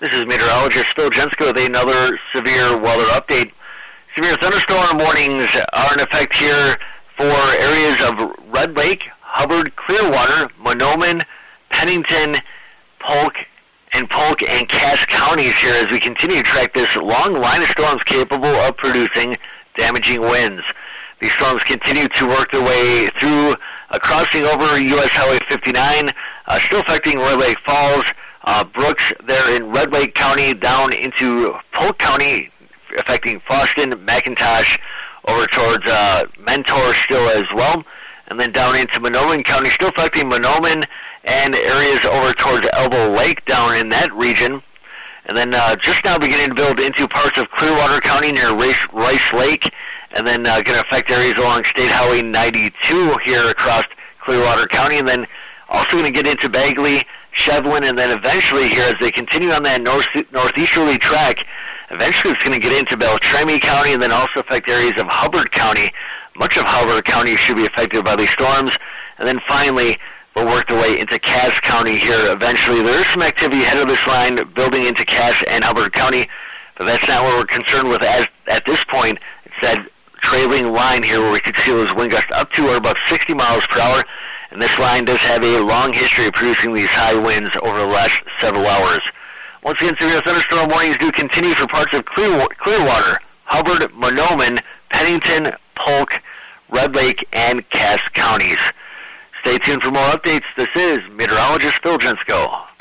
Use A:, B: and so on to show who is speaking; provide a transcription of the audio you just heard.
A: This is meteorologist Phil Jensko with another severe weather update. Severe thunderstorm warnings are in effect here for areas of Red Lake, Hubbard, Clearwater, Mahnomen, Pennington, Polk, and Cass counties here as we continue to track this long line of storms capable of producing damaging winds. These storms continue to work their way through, crossing over U.S. Highway 59, still affecting Red Lake Falls, Brooks there in Red Lake County, down into Polk County, affecting Foston, McIntosh, over towards Mentor still as well, and then down into Mahnomen County, still affecting Mahnomen and areas over towards Elbow Lake down in that region. And then just now beginning to build into parts of Clearwater County near Rice Lake, and then going to affect areas along State Highway 92 here across Clearwater County, and then also going to get into Bagley, Shevlin, and then eventually here as they continue on that northeasterly track, eventually it's going to get into Beltrami County and then also affect areas of Hubbard County. Much of Hubbard County should be affected by these storms, and then finally we'll work their way into Cass County here eventually. There is some activity ahead of this line building into Cass and Hubbard County, but that's not what we're concerned with at this point. It's that trailing line here where we could see those wind gusts up to or above 60 miles per hour, and this line does have a long history of producing these high winds over the last several hours. Once again, severe thunderstorm warnings do continue for parts of Clearwater, Hubbard, Mahnomen, Pennington, Polk, Red Lake, and Cass counties. Stay tuned for more updates. This is meteorologist Phil Jensko.